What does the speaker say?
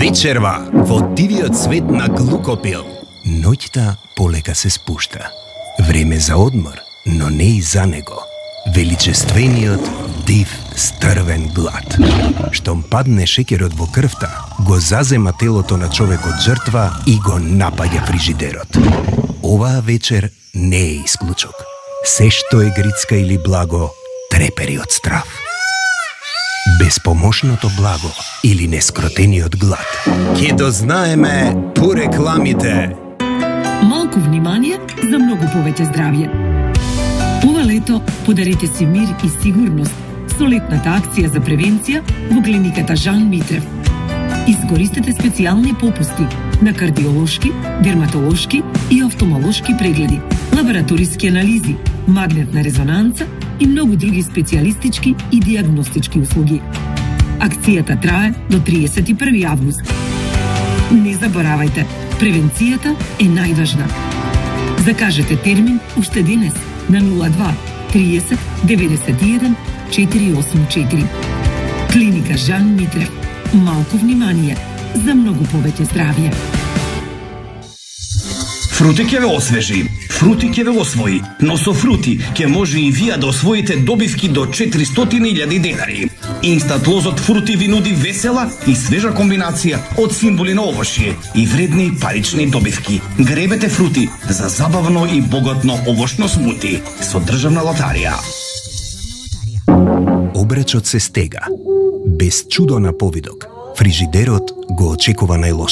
Вечерва во дивиот свет на глукопил. Ноќта полека се спушта. Време за одмор, но не и за него. Величествениот, див, стрвен глад. Штом падне шеќерот во крвта, го зазема телото на човекот жртва и го напаѓа фрижидерот. Оваа вечер не е исклучок. Се што е грицка или благо, трепери од страв. Безпомошното благо или нескротениот глад. Ке дознаеме по рекламите. Малку внимание за многу повеќе здравје. Ова лето подарете си мир и сигурност со летната акција за превенција во клиниката Жан Митрев. Искористете специјални попусти на кардиолошки, дерматолошки и офтомолошки прегледи, лабораториски анализи, магнетна резонанца и многу други специјалистички и диагностички услуги. Акцијата трае до 31 август. Не заборавајте, превенцијата е најважна. Закажете термин уште денес на 02 30 91 484. Клиника Жан Митрев. Малку внимание за многу повеќе здравје. Фрути ќе ве освежи, Фрути ќе ве освои, но со Фрути ќе може и вие да освоите добивки до 400.000 денари. Инстат лозот Фрути ви нуди весела и свежа комбинација од символи на овошје и вредни парични добивки. Гребете Фрути за забавно и богатно овошно смути со државна лотарија. Обречот се стега. Без чудо на повидок, фрижидерот го очекува најлошо.